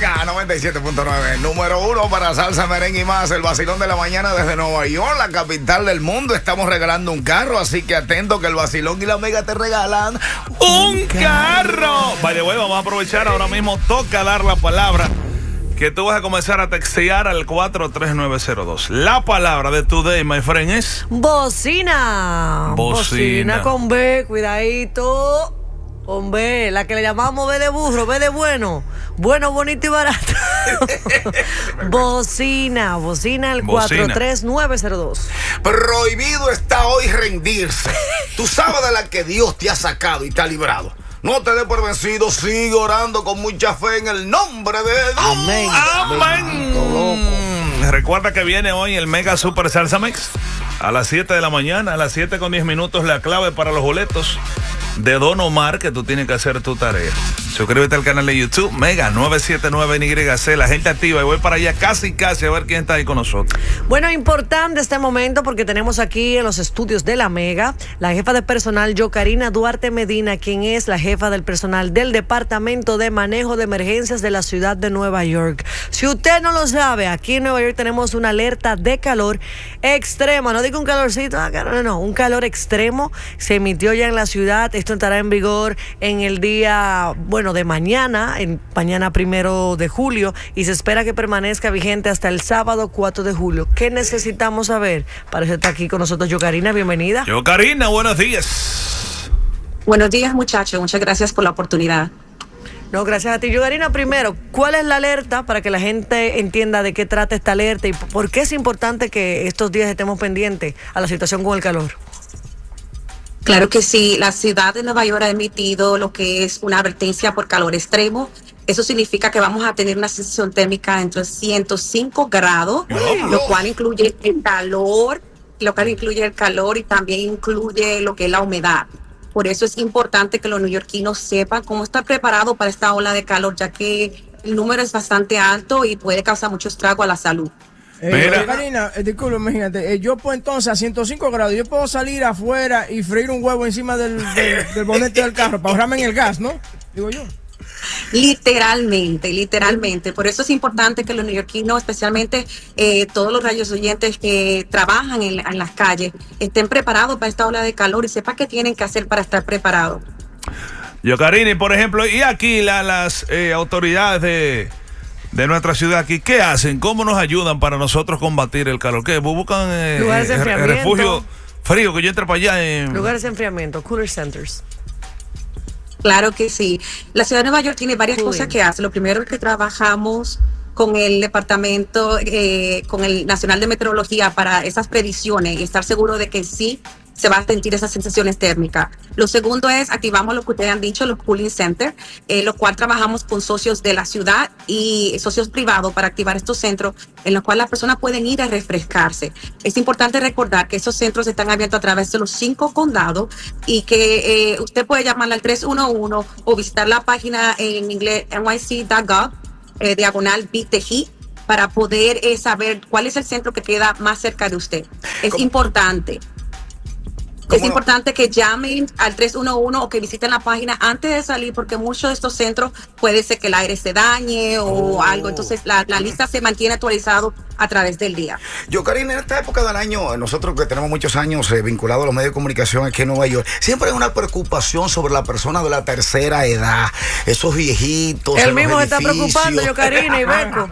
Mega 97.9, número 1 para salsa, merengue y más. El vacilón de la mañana desde Nueva York, la capital del mundo. Estamos regalando un carro, así que atento que el vacilón y la Mega te regalan un carro. By the way, vamos a aprovechar ahora mismo. Toca dar la palabra que tú vas a comenzar a textear al 43902. La palabra de today, my friend, es bocina. Bocina con B, cuidadito. Con B, la que le llamamos B de burro, B de bueno. Bueno, bonito y barato. Bocina al 43902. Prohibido está hoy rendirse. Tú sabes de la que Dios te ha sacado y te ha librado. No te dé por vencido, sigue orando con mucha fe en el nombre de Dios. Amén. Amén. Recuerda que viene hoy el Mega Super Salsa Mix a las 7 de la mañana, a las 7:10, la clave para los boletos de Don Omar, que tú tienes que hacer tu tarea. Suscríbete al canal de YouTube, Mega 979 NYC, la gente activa, y voy para allá casi a ver quién está ahí con nosotros. Bueno, importante este momento porque tenemos aquí en los estudios de la Mega la jefa de personal, Yocarina Duarte Medina, quien es la jefa del personal del Departamento de Manejo de Emergencias de la ciudad de Nueva York. Si usted no lo sabe, aquí en Nueva York tenemos una alerta de calor extrema, no digo un calorcito, no, un calor extremo se emitió ya en la ciudad. Esto entrará en vigor en el día, de mañana, mañana 1 de julio, y se espera que permanezca vigente hasta el sábado 4 de julio. ¿Qué necesitamos saber? Para eso está aquí con nosotros Yocarina, bienvenida. Yocarina, buenos días. Buenos días, muchachos, muchas gracias por la oportunidad. No, gracias a ti. Yocarina, primero, ¿cuál es la alerta para que la gente entienda de qué trata esta alerta y por qué es importante que estos días estemos pendientes a la situación con el calor? Claro que sí, la ciudad de Nueva York ha emitido lo que es una advertencia por calor extremo. Eso significa que vamos a tener una sensación térmica entre 105 grados, lo cual incluye el calor, y también incluye lo que es la humedad. Por eso es importante que los neoyorquinos sepan cómo estar preparados para esta ola de calor, ya que el número es bastante alto y puede causar mucho estrago a la salud. Karina, disculpe, imagínate, yo pues entonces a 105 grados, yo puedo salir afuera y freír un huevo encima del bonete del carro para ahorrarme en el gas, ¿no? Digo yo. Literalmente. Por eso es importante que los neoyorquinos, especialmente todos los radios oyentes que trabajan en las calles, estén preparados para esta ola de calor y sepan qué tienen que hacer para estar preparados. Yocarina, y por ejemplo, y aquí las autoridades de nuestra ciudad aquí, ¿qué hacen? ¿Cómo nos ayudan para nosotros combatir el calor? ¿Qué? ¿Buscan lugares de enfriamiento, refugio frío, que yo entre para allá? Lugares de enfriamiento, cooler centers. Claro que sí. La ciudad de Nueva York tiene varias cosas que hace. Lo primero es que trabajamos con el departamento, con el Nacional de Meteorología para esas predicciones y estar seguro de que sí se va a sentir esas sensaciones térmicas. Lo segundo es, activamos lo que ustedes han dicho, los cooling centers, lo cual trabajamos con socios de la ciudad y socios privados para activar estos centros en los cuales las personas pueden ir a refrescarse. Es importante recordar que esos centros están abiertos a través de los 5 condados y que usted puede llamarle al 311 o visitar la página en inglés nyc.gov, diagonal Beat the Heat, para poder saber cuál es el centro que queda más cerca de usted. Es importante. Es importante que llamen al 311 o que visiten la página antes de salir, porque muchos de estos centros puede ser que el aire se dañe o algo. Entonces la lista se mantiene actualizado a través del día. Yocarina, en esta época del año, nosotros que tenemos muchos años vinculados a los medios de comunicación aquí en Nueva York, siempre hay una preocupación sobre la persona de la tercera edad, esos viejitos. Él mismo se está preocupando, Yocarina y Beco.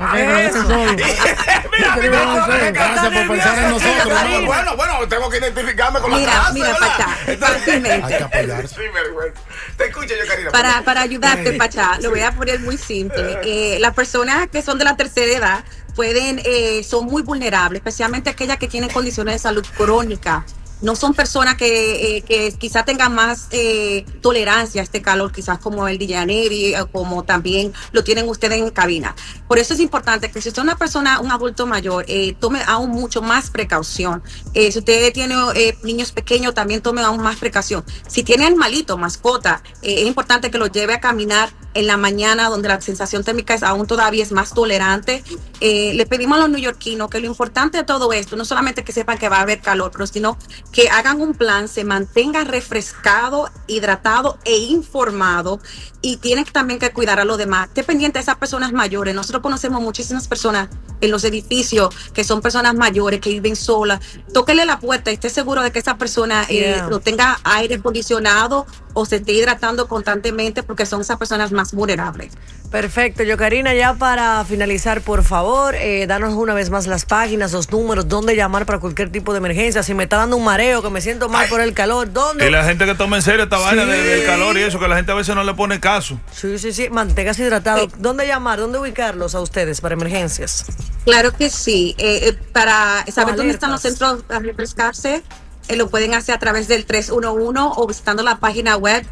Gracias por pensar en nosotros. Bueno, tengo que identificarme con la clase. Mira, Pachá, fácilmente. Hay que apoyarse. Te escucho, Yocarina. Para ayudarte, Pachá, lo voy a poner muy simple. Las personas que son de la tercera edad son muy vulnerables, especialmente aquellas que tienen condiciones de salud crónica. No son personas que quizás tengan más tolerancia a este calor, quizás como el Dijaneri, o como también lo tienen ustedes en cabina. Por eso es importante que si usted es una persona, un adulto mayor, tome aún mucho más precaución. Si usted tiene niños pequeños, también tome aún más precaución. Si tiene animalito, mascota, es importante que lo lleve a caminar en la mañana, donde la sensación térmica es aún todavía es más tolerante. Le pedimos a los neoyorquinos que lo importante de todo esto, no solamente que sepan que va a haber calor, pero sino que hagan un plan, se mantengan refrescado, hidratado e informado, y tienen también que cuidar a los demás. Esté pendiente de esas personas mayores. Nosotros conocemos muchísimas personas en los edificios que son personas mayores, que viven solas. Tóquele la puerta y esté seguro de que esa persona no tenga aire acondicionado o se esté hidratando constantemente, porque son esas personas más vulnerables. Perfecto, Yocarina, ya para finalizar, por favor, danos una vez más las páginas, los números, dónde llamar para cualquier tipo de emergencia. Si me está dando un mareo, que me siento mal por el calor, ¿dónde? Y la gente que toma en serio esta vaina del calor y eso, que la gente a veces no le pone caso. Sí, manténgase hidratado. ¿Dónde llamar? ¿Dónde ubicarlos a ustedes para emergencias? Claro que sí. Para saber dónde están los centros a refrescarse, lo pueden hacer a través del 311 o visitando la página web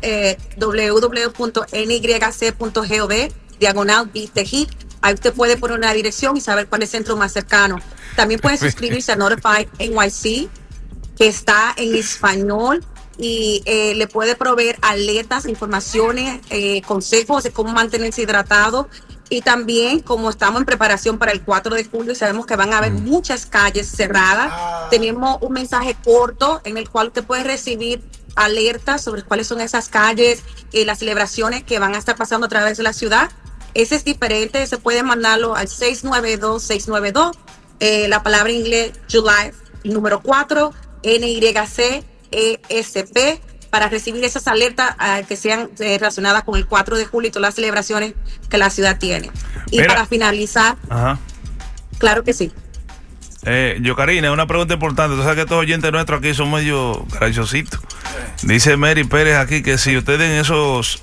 www.nyc.gov/Beat the Heat. Ahí usted puede poner una dirección y saber cuál es el centro más cercano. También puede suscribirse a Notify NYC, que está en español, y le puede proveer alertas, informaciones, consejos de cómo mantenerse hidratado. Y también, como estamos en preparación para el 4 de julio y sabemos que van a haber muchas calles cerradas, tenemos un mensaje corto en el cual usted puede recibir alertas sobre cuáles son esas calles y las celebraciones que van a estar pasando a través de la ciudad. Ese es diferente, se puede mandarlo al 692-692, la palabra en inglés July, número 4, NYCESP, para recibir esas alertas que sean relacionadas con el 4 de julio y todas las celebraciones que la ciudad tiene. Y mira, para finalizar, claro que sí. Yocarina, una pregunta importante. Tú sabes que estos oyentes nuestros aquí son medio graciositos. Dice Mary Pérez aquí que si ustedes en esos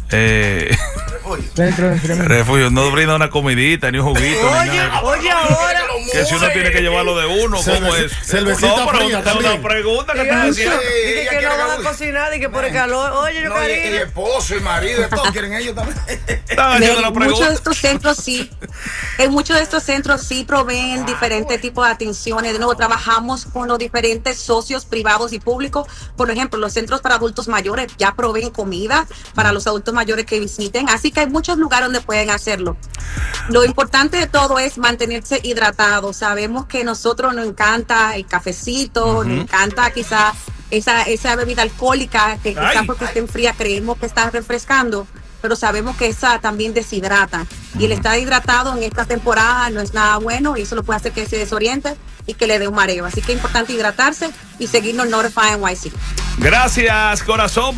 refugio no brinda una comidita ni un juguito. Oye, ahora que si uno tiene que llevarlo de uno, ¿cómo es? Cervecita fría también. Una pregunta que están haciendo. Dije que no van a cocinar y que por el calor. Oye, yo y esposo y marido, todos quieren ellos también. Muchos de estos centros sí proveen diferentes tipos de atenciones. De nuevo, trabajamos con los diferentes socios privados y públicos. Por ejemplo, los centros para adultos mayores ya proveen comida para los adultos mayores que visiten. Así que hay muchos lugares donde pueden hacerlo. Lo importante de todo es mantenerse hidratado. Sabemos que a nosotros nos encanta el cafecito, nos encanta quizá esa bebida alcohólica que quizás porque esté fría creemos que está refrescando, pero sabemos que esa también deshidrata. Y el estar hidratado en esta temporada no es nada bueno, y eso lo puede hacer que se desoriente y que le dé un mareo. Así que es importante hidratarse y seguirnos en Notify NYC. Gracias, corazón.